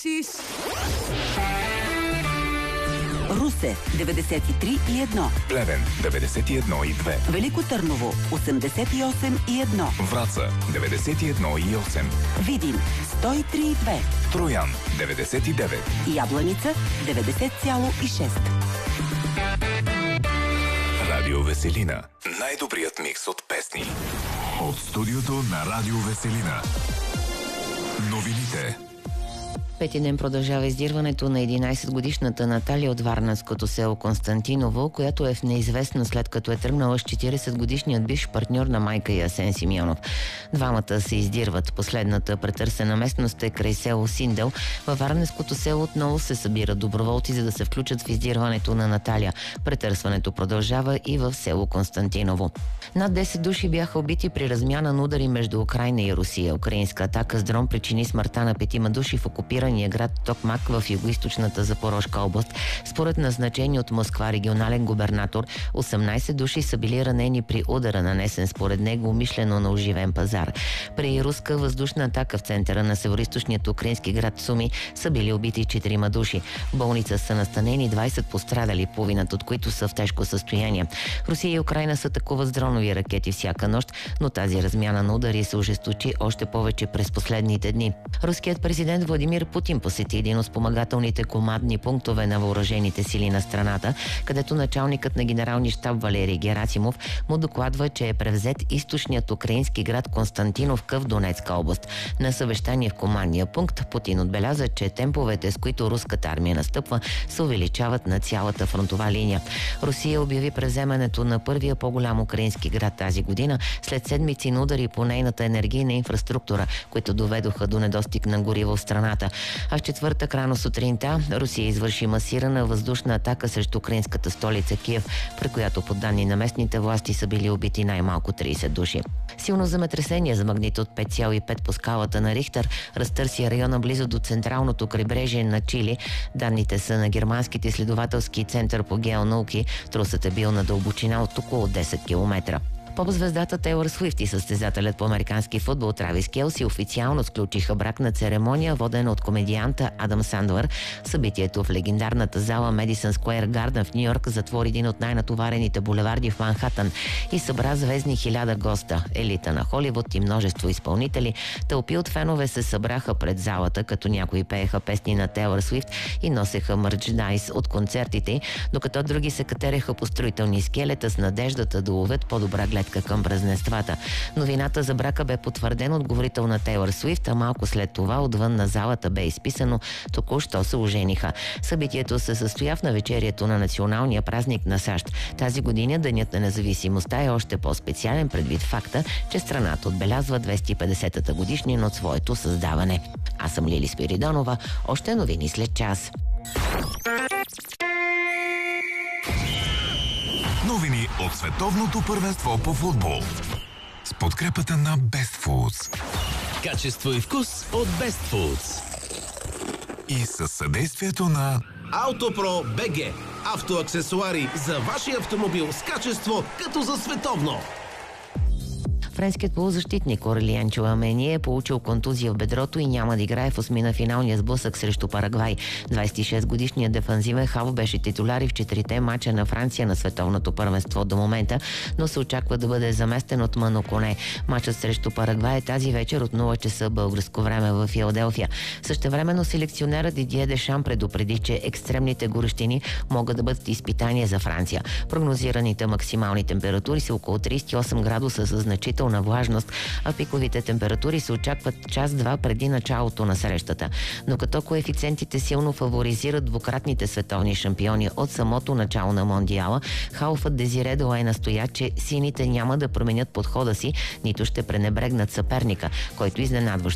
Таксис. Русе 93,1. Плевен 91,2. Велико Търново 88,1. Враца 91,8. Видин 103,2. Троян 99. Ябланица 90,6. Радио Веселина. Най-добрият микс от песни. От студиото на Радио Веселина. Новините. Пети ден продължава издирването на 11-годишната Наталия от варненското село Константиново, която е в неизвестно след като е тръгнала с 40-годишният бивш партньор на майка и Асен Симеонов. Двамата се издирват. Последната претърсена местност е край село Синдел. Във варненското село отново се събират доброволци, за да се включат в издирването на Наталия. Претърсването продължава и в село Константиново. Над 10 души бяха убити при размяна на удари между Украйна и Русия. Украинска атака с дрон причини смъртта на 5 души в окупирания град Токмак в югоизточната Запорожка област. Според назначение от Москва регионален губернатор, 18 души са били ранени при удара, нанесен според него умишлено на оживен пазар. При руска въздушна атака в центъра на североизточният украински град Суми са били убити 4 души. В болница са настанени 20 пострадали, половината от които са в тежко състояние. Русия и Украйна са атакуват с дронови ракети всяка нощ, но тази размяна на удари се ожесточи още повече през последните дни. Руският президент Владимир Путин посети един от спомагателните командни пунктове на въоръжените сили на страната, където началникът на генералния щаб Валерий Герасимов му докладва, че е превзет източният украински град Константиновка в Донецка област. На съвещание в командния пункт Путин отбеляза, че темповете, с които руската армия настъпва, се увеличават на цялата фронтова линия. Русия обяви превземането на първия по-голям украински град тази година след седмици на удари по нейната енергийна инфраструктура, които доведоха до недостиг на гориво в страната. А в четвъртък рано сутринта Русия извърши масирана въздушна атака срещу украинската столица Киев, при която по данни на местните власти са били убити най-малко 30 души. Силно земетресение за магнитуд 5,5 по скалата на Рихтер разтърси района близо до централното крайбрежие на Чили. Данните са на Германските изследователски център по геонауки. Трусът е бил на дълбочина от около 10 км. Поп-звездата Тейлър Суифт и състезателят по американски футбол Травис Келси официално сключиха бракна церемония, водена от комедианта Адам Сандлър. Събитието в легендарната зала Медисън Скуер Гарден в Нью-Йорк затвори един от най-натоварените булеварди в Манхатън и събра звездни 1000 госта, елита на Холивуд и множество изпълнители. Тълпи от фенове се събраха пред залата, като някои пееха песни на Тейлър Суифт и носеха мърчдайс от концертите, докато други се катереха по строителни скелета с надеждата да уловят по-добра гледка към празненствата. Новината за брака бе потвърдена от говорител на Тейлър Суифт, а малко след това отвън на залата бе изписано: току-що се ожениха. Събитието се състоя в навечерието на националния празник на САЩ. Тази година Денят на независимостта е още по-специален предвид факта, че страната отбелязва 250-та годишнина от своето създаване. Аз съм Лили Спиридонова. Още новини след час. Новини от световното първенство по футбол. С подкрепата на Best Foods. Качество и вкус от Best Foods. И със съдействието на Autopro BG. Автоаксесуари за вашия автомобил с качество като за световно. Френският полузащитник Орелиан Чуамени е получил контузия в бедрото и няма да играе в осмина финалния сблъсък срещу Парагвай. 26-годишният дефанзивен хав беше титуляр и в 4-те мача на Франция на световното първенство до момента, но се очаква да бъде заместен от Мано Коне. Мачът срещу Парагвай е тази вечер от 0 часа българско време в Филаделфия. Същевременно селекционерът Дидие Дешам предупреди, че екстремните горещини могат да бъдат изпитание за Франция. Прогнозираните максимални температури са около 38 градуса със значителна влажност, а пиковите температури се очакват час-два преди началото на срещата. Но като коефициентите силно фаворизират двукратните световни шампиони от самото начало на Мондиала, халфът Дезире Дуай настоя, че сините няма да променят подхода си, нито ще пренебрегнат съперника, който изненадващо